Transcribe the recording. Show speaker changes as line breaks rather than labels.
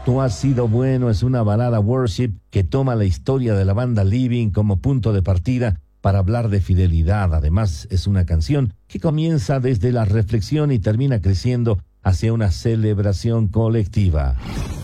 Tú has sido bueno es una balada worship que toma la historia de la banda Living como punto de partida para hablar de fidelidad. Además, es una canción que comienza desde la reflexión y termina creciendo hacia una celebración colectiva.